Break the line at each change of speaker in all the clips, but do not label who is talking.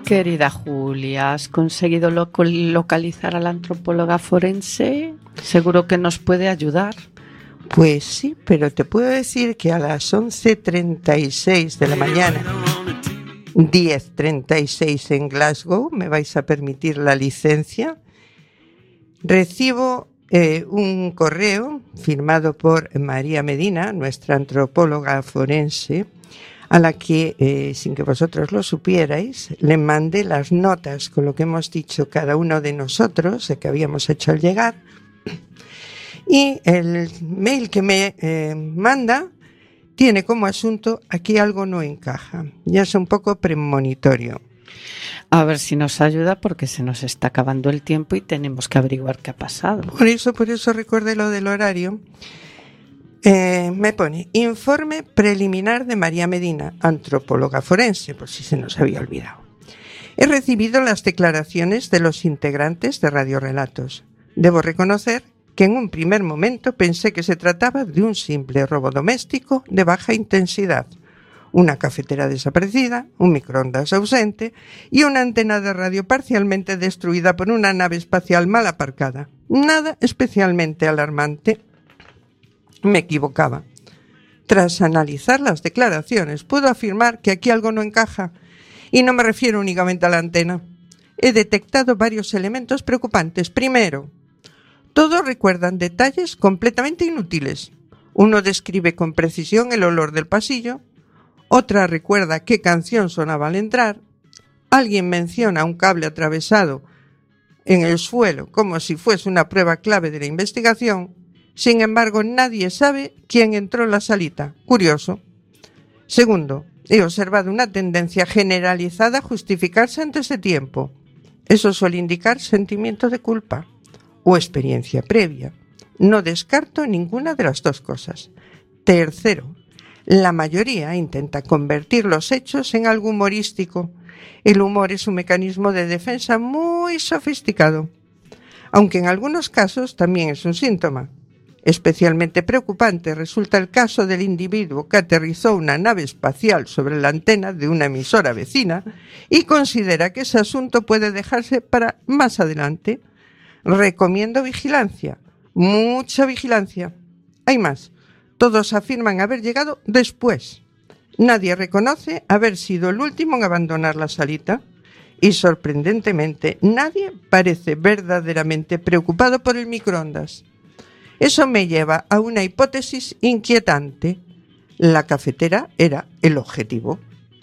Querida Julia, ¿has conseguido localizar a la antropóloga forense? Seguro que nos puede ayudar.
Pues sí, pero te puedo decir que a las 11:36 de la mañana, 10:36 en Glasgow, me vais a permitir la licencia, recibo un correo firmado por María Medina, nuestra antropóloga forense, a la que, sin que vosotros lo supierais, le mandé las notas con lo que hemos dicho cada uno de nosotros, de que habíamos hecho al llegar, y el mail que me manda tiene como asunto: aquí algo no encaja. Ya es un poco premonitorio.
A ver si nos ayuda, porque se nos está acabando el tiempo y tenemos que averiguar qué ha pasado.
Por eso recordé lo del horario. Me pone: informe preliminar de María Medina, antropóloga forense, por si se nos había olvidado. He recibido las declaraciones de los integrantes de Radio Relatos. Debo reconocer que en un primer momento pensé que se trataba de un simple robo doméstico de baja intensidad. Una cafetera desaparecida, un microondas ausente y una antena de radio parcialmente destruida por una nave espacial mal aparcada. Nada especialmente alarmante. Me equivocaba. Tras analizar las declaraciones, puedo afirmar que aquí algo no encaja, y no me refiero únicamente a la antena. He detectado varios elementos preocupantes. Primero, todos recuerdan detalles completamente inútiles. Uno describe con precisión el olor del pasillo, otra recuerda qué canción sonaba al entrar, alguien menciona un cable atravesado en el suelo como si fuese una prueba clave de la investigación. Sin embargo, nadie sabe quién entró en la salita. Curioso. Segundo, he observado una tendencia generalizada a justificarse antes de tiempo. Eso suele indicar sentimiento de culpa o experiencia previa. No descarto ninguna de las dos cosas. Tercero, la mayoría intenta convertir los hechos en algo humorístico. El humor es un mecanismo de defensa muy sofisticado, aunque en algunos casos también es un síntoma. Especialmente preocupante resulta el caso del individuo que aterrizó una nave espacial sobre la antena de una emisora vecina y considera que ese asunto puede dejarse para más adelante. Recomiendo vigilancia, mucha vigilancia. Hay más, todos afirman haber llegado después. Nadie reconoce haber sido el último en abandonar la salita y, sorprendentemente, nadie parece verdaderamente preocupado por el microondas. Eso me lleva a una hipótesis inquietante. La cafetera era el objetivo.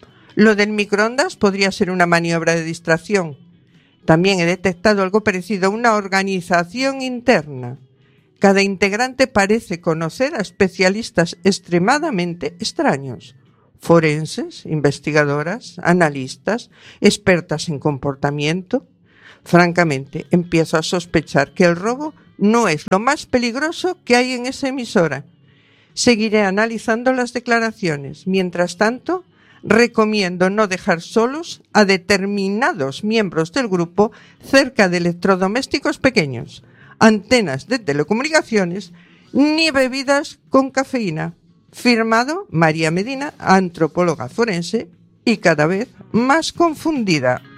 Lo del microondas podría ser una maniobra de distracción. También he detectado algo parecido a una organización interna. Cada integrante parece conocer a especialistas extremadamente extraños. Forenses, investigadoras, analistas, expertas en comportamiento. Francamente, empiezo a sospechar que el robo no es lo más peligroso que hay en esa emisora. Seguiré analizando las declaraciones. Mientras tanto, recomiendo no dejar solos a determinados miembros del grupo cerca de electrodomésticos pequeños, antenas de telecomunicaciones, ni bebidas con cafeína. Firmado María Medina, antropóloga forense y cada vez más confundida.